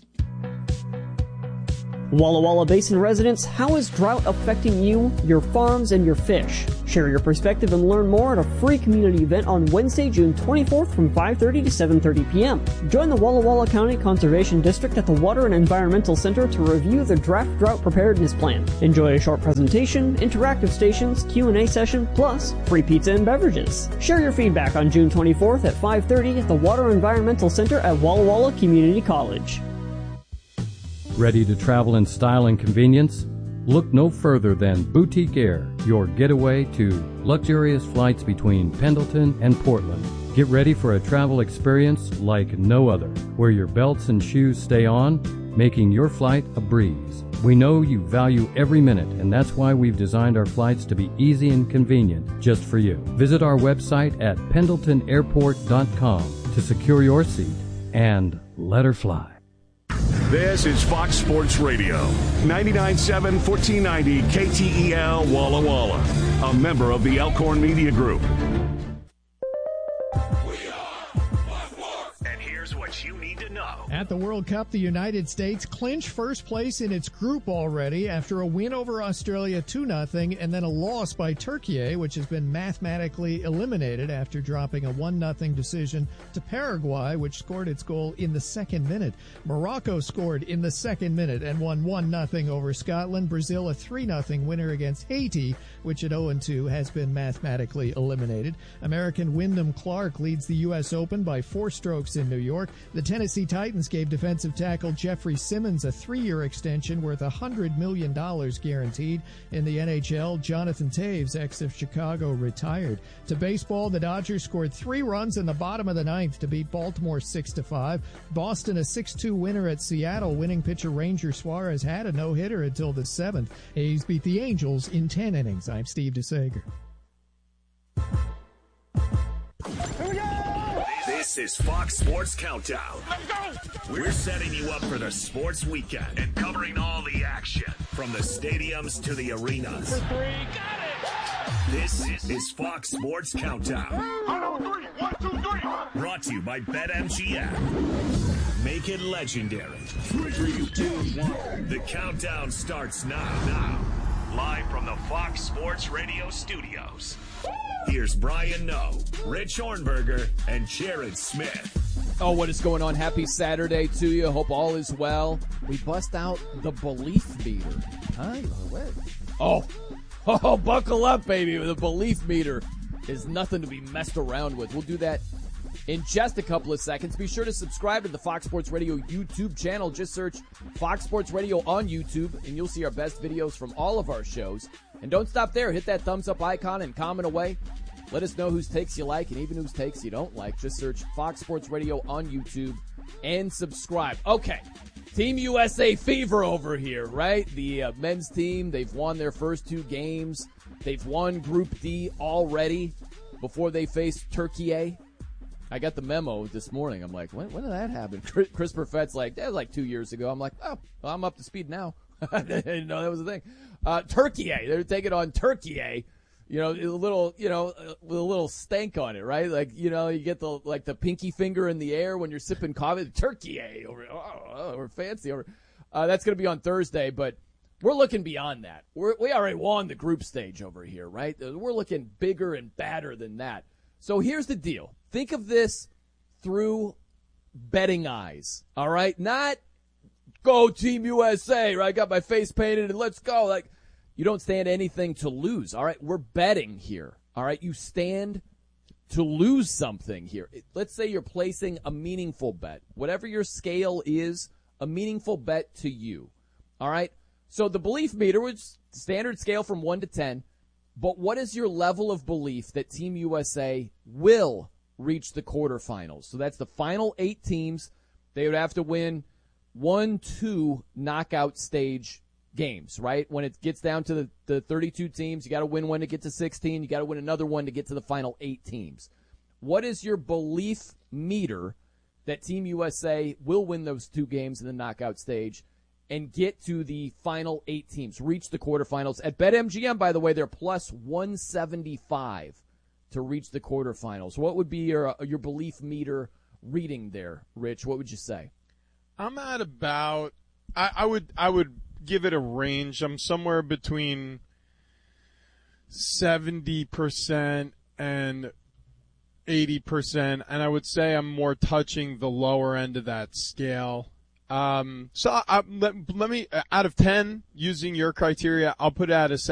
Walla Walla Basin residents, how is drought affecting you, your farms, and your fish? Share your perspective and learn more at a free community event on Wednesday, June twenty-fourth from five thirty to seven thirty p.m. Join the Walla Walla County Conservation District at the Water and Environmental Center to review the draft drought preparedness plan. Enjoy a short presentation, interactive stations, Q and A session, plus free pizza and beverages. Share your feedback on June twenty-fourth at five thirty at the Water and Environmental Center at Walla Walla Community College. Ready to travel in style and convenience? Look no further than Boutique Air, your getaway to luxurious flights between Pendleton and Portland. Get ready for a travel experience like no other, where your belts and shoes stay on, making your flight a breeze. We know you value every minute, and that's why we've designed our flights to be easy and convenient just for you. Visit our website at pendleton airport dot com to secure your seat and let her fly. This is Fox Sports Radio, ninety-nine point seven, fourteen ninety K T E L Walla Walla, a member of the Elkhorn Media Group. And here's what you need to know. At the World Cup, the United States clinched first place in its group already after a win over Australia two nothing and then a loss by Turkey, which has been mathematically eliminated after dropping a one nothing decision to Paraguay, which scored its goal in the second minute. Morocco scored in the second minute and won one nothing over Scotland. Brazil, a three nothing winner against Haiti, which at oh and two has been mathematically eliminated. American Wyndham Clark leads the U S Open by four strokes in New York. The Tennessee Titans gave defensive tackle Jeffrey Simmons a three-year extension worth one hundred million dollars guaranteed. In the N H L, Jonathan Taves, ex of Chicago, retired. To baseball, the Dodgers scored three runs in the bottom of the ninth to beat Baltimore six to five. Boston, a six two winner at Seattle. Winning pitcher Ranger Suarez had a no-hitter until the seventh. A's beat the Angels in ten innings. I'm Steve DeSager. This is Fox Sports Countdown. We're setting you up for the sports weekend and covering all the action from the stadiums to the arenas. For three, got it! This is Fox Sports Countdown. One, two, three. Brought to you by BetMGM. Make it legendary. Three, two, one. The countdown starts now. Now. Live from the Fox Sports Radio studios. Here's Brian Noe, Rich Hornberger, and Jared Smith. Oh, what is going on? Happy Saturday to you. Hope all is well. We bust out the belief meter. Huh? Oh, oh, buckle up, baby. The belief meter is nothing to be messed around with. We'll do that in just a couple of seconds. Be sure to subscribe to the Fox Sports Radio YouTube channel. Just search Fox Sports Radio on YouTube, and you'll see our best videos from all of our shows. And don't stop there. Hit that thumbs up icon and comment away. Let us know whose takes you like and even whose takes you don't like. Just search Fox Sports Radio on YouTube and subscribe. Okay, Team U S A fever over here, right? The uh, men's team, they've won their first two games. They've won Group D already before they face Turkey. I got the memo this morning. I'm like, when, when did that happen? Chris Perfett's like, that was like two years ago. I'm like, oh, well, I'm up to speed now. I didn't know that was a thing. Uh, Turkey, they're taking on Turkey. You know, a little, you know, with a little stank on it, right? Like, you know, you get the like the pinky finger in the air when you're sipping coffee. Turkey over, oh, oh, we're fancy over. Uh, that's going to be on Thursday, but we're looking beyond that. We're, we already won the group stage over here, right? We're looking bigger and badder than that. So here's the deal. Think of this through betting eyes, all right? Not go Team U S A, right? I got my face painted and let's go. Like, you don't stand anything to lose, all right? We're betting here, all right? You stand to lose something here. Let's say you're placing a meaningful bet. Whatever your scale is, a meaningful bet to you, all right? So the belief meter was standard scale from one to ten. But what is your level of belief that Team U S A will reach the quarterfinals? So that's the final eight teams. They would have to win one, two knockout stage games, right? When it gets down to the, the thirty-two teams, you got to win one to get to sixteen. You got to win another one to get to the final eight teams. What is your belief meter that Team U S A will win those two games in the knockout stage and get to the final eight teams, reach the quarterfinals? At BetMGM, by the way, they're plus one seventy-five to reach the quarterfinals. What would be your your belief meter reading there, Rich? What would you say? I'm at about. I, I would. I would give it a range. I'm somewhere between seventy percent and eighty percent, and I would say I'm more touching the lower end of that scale. Um, so I, let, let me, out of ten, using your criteria, I'll put it at a